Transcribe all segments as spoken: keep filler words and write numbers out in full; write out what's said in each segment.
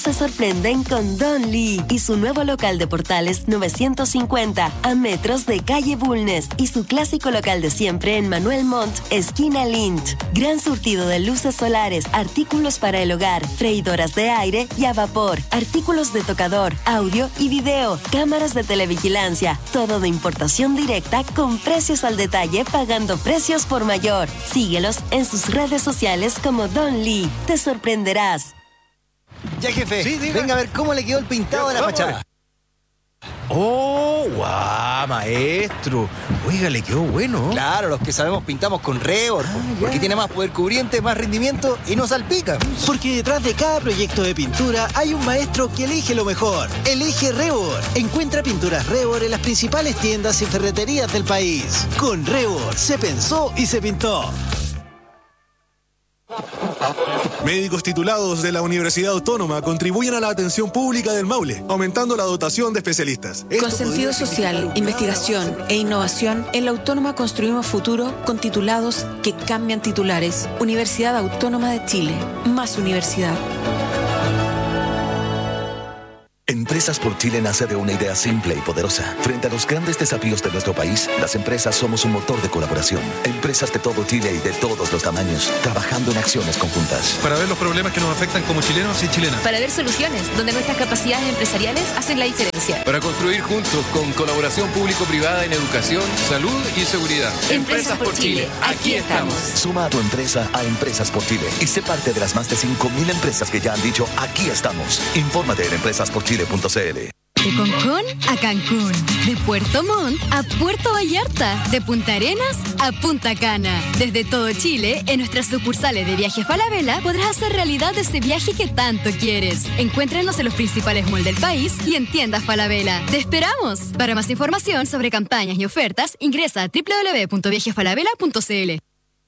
Se sorprenden con Don Lee y su nuevo local de Portales novecientos cincuenta a metros de calle Bulnes y su clásico local de siempre en Manuel Montt, esquina Lynch. Gran surtido de luces solares, artículos para el hogar, freidoras de aire y a vapor, artículos de tocador, audio y video, cámaras de televigilancia, todo de importación directa con precios al detalle, pagando precios por mayor. Síguelos en sus redes sociales como Don Lee. Te sorprenderás. Ya, jefe, sí, venga a ver cómo le quedó el pintado de la fachada. ¡Oh, guau, maestro! Oiga, le quedó bueno. Claro, los que sabemos pintamos con Rebord, ah, porque tiene más poder cubriente, más rendimiento y no salpica. Porque detrás de cada proyecto de pintura hay un maestro que elige lo mejor. Elige Rebord. Encuentra pinturas Rebord en las principales tiendas y ferreterías del país. Con Rebord se pensó y se pintó. Médicos titulados de la Universidad Autónoma contribuyen a la atención pública del Maule, aumentando la dotación de especialistas. Esto con sentido social, investigación e innovación, en la Autónoma construimos futuro con titulados que cambian titulares. Universidad Autónoma de Chile. Más universidad. Empresas por Chile nace de una idea simple y poderosa. Frente a los grandes desafíos de nuestro país, las empresas somos un motor de colaboración. Empresas de todo Chile y de todos los tamaños, trabajando en acciones conjuntas. Para ver los problemas que nos afectan como chilenos y chilenas. Para ver soluciones donde nuestras capacidades empresariales hacen la diferencia. Para construir juntos con colaboración público-privada en educación, salud y seguridad. Empresas, Empresas por Chile, aquí estamos. Suma a tu empresa a Empresas por Chile y sé parte de las más de cinco mil empresas que ya han dicho aquí estamos. Infórmate en empresas por chile punto c l. De Concón a Cancún, de Puerto Montt a Puerto Vallarta, de Punta Arenas a Punta Cana. Desde todo Chile, en nuestras sucursales de Viajes Falabella podrás hacer realidad ese viaje que tanto quieres. Encuéntranos en los principales malls del país y en tiendas Falabella. ¡Te esperamos! Para más información sobre campañas y ofertas, ingresa a doble u doble u doble u punto viajes falabella punto c l.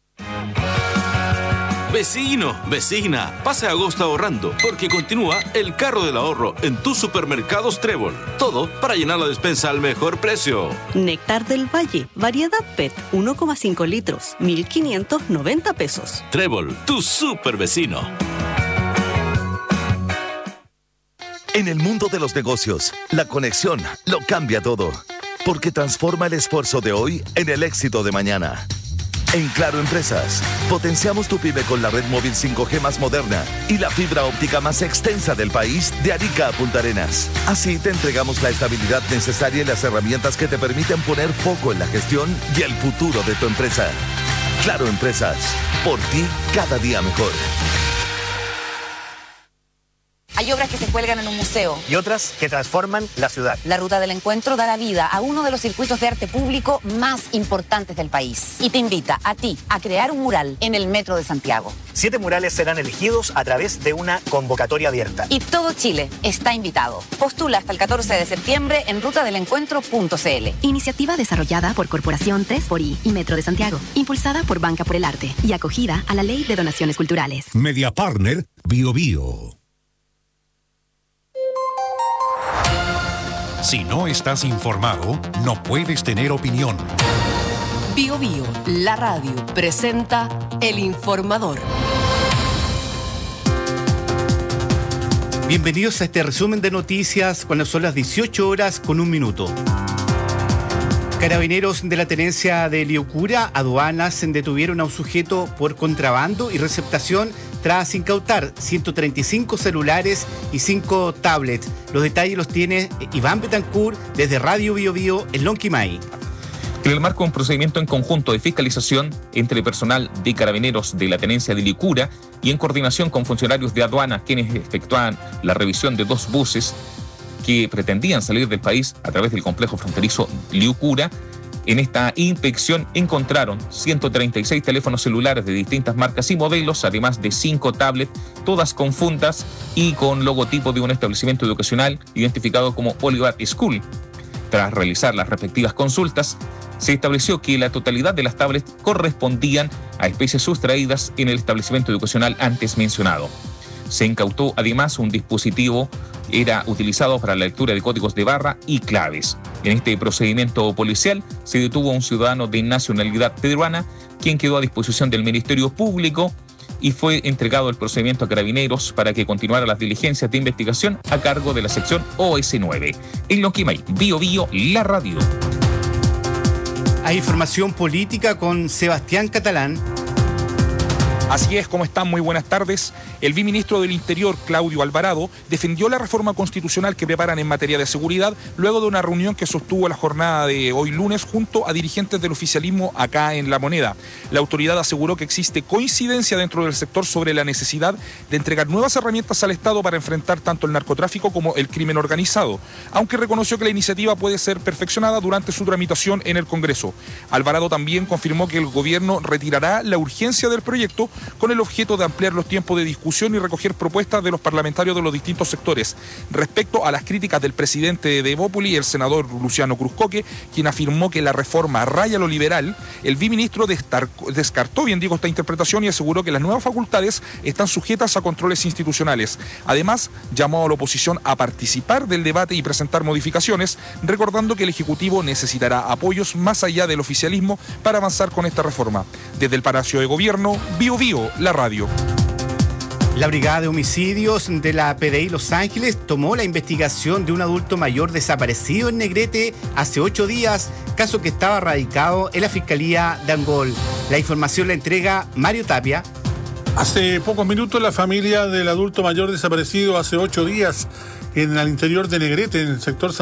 Vecino, vecina, pase agosto ahorrando, porque continúa el carro del ahorro en tus supermercados Trébol. Todo para llenar la despensa al mejor precio. Néctar del Valle, variedad P E T, uno coma cinco litros, mil quinientos noventa pesos. Trébol, tu super vecino. En el mundo de los negocios, la conexión lo cambia todo, porque transforma el esfuerzo de hoy en el éxito de mañana. En Claro Empresas, potenciamos tu pyme con la red móvil cinco G más moderna y la fibra óptica más extensa del país de Arica a Punta Arenas. Así te entregamos la estabilidad necesaria y las herramientas que te permiten poner foco en la gestión y el futuro de tu empresa. Claro Empresas, por ti cada día mejor. Hay obras que se cuelgan en un museo. Y otras que transforman la ciudad. La Ruta del Encuentro da la vida a uno de los circuitos de arte público más importantes del país. Y te invita a ti a crear un mural en el Metro de Santiago. Siete murales serán elegidos a través de una convocatoria abierta. Y todo Chile está invitado. Postula hasta el catorce de septiembre en ruta del encuentro punto c l. Iniciativa desarrollada por Corporación tres por I y Metro de Santiago. Impulsada por Banca por el Arte y acogida a la Ley de Donaciones Culturales. Media Partner Bio Bio. Si no estás informado, no puedes tener opinión. Bio Bio, la radio, presenta El Informador. Bienvenidos a este resumen de noticias cuando son las dieciocho horas con un minuto. Carabineros de la tenencia de Liucura, aduanas, detuvieron a un sujeto por contrabando y receptación tras incautar ciento treinta y cinco celulares y cinco tablets. Los detalles los tiene Iván Betancourt desde Radio Bio Bio en Lonquimay. En el marco de un procedimiento en conjunto de fiscalización entre el personal de Carabineros de la tenencia de Liucura y en coordinación con funcionarios de aduanas quienes efectuaban la revisión de dos buses que pretendían salir del país a través del complejo fronterizo Liucura. En esta inspección encontraron ciento treinta y seis teléfonos celulares de distintas marcas y modelos, además de cinco tablets, todas con fundas y con logotipo de un establecimiento educacional identificado como Oliver School. Tras realizar las respectivas consultas, se estableció que la totalidad de las tablets correspondían a especies sustraídas en el establecimiento educacional antes mencionado. Se incautó además un dispositivo era utilizado para la lectura de códigos de barra y claves. En este procedimiento policial se detuvo a un ciudadano de nacionalidad peruana, quien quedó a disposición del Ministerio Público y fue entregado el procedimiento a Carabineros para que continuara las diligencias de investigación a cargo de la sección O S nueve. En Lonquimay, Bio Bio, la radio. Hay información política con Sebastián Catalán. Así es, ¿cómo están? Muy buenas tardes. El viceministro del Interior, Claudio Alvarado, defendió la reforma constitucional que preparan en materia de seguridad luego de una reunión que sostuvo la jornada de hoy lunes junto a dirigentes del oficialismo acá en La Moneda. La autoridad aseguró que existe coincidencia dentro del sector sobre la necesidad de entregar nuevas herramientas al Estado para enfrentar tanto el narcotráfico como el crimen organizado, aunque reconoció que la iniciativa puede ser perfeccionada durante su tramitación en el Congreso. Alvarado también confirmó que el gobierno retirará la urgencia del proyecto con el objeto de ampliar los tiempos de discusión y recoger propuestas de los parlamentarios de los distintos sectores. Respecto a las críticas del presidente de Evópoli, el senador Luciano Cruzcoque, quien afirmó que la reforma raya lo liberal, el viceministro descartó, bien digo, esta interpretación y aseguró que las nuevas facultades están sujetas a controles institucionales. Además, llamó a la oposición a participar del debate y presentar modificaciones, recordando que el Ejecutivo necesitará apoyos más allá del oficialismo para avanzar con esta reforma. Desde el Palacio de Gobierno, Bio Bio, la radio. La Brigada de Homicidios de la P D I Los Ángeles tomó la investigación de un adulto mayor desaparecido en Negrete hace ocho días, caso que estaba radicado en la Fiscalía de Angol. La información la entrega Mario Tapia. Hace pocos minutos la familia del adulto mayor desaparecido hace ocho días en el interior de Negrete, en el sector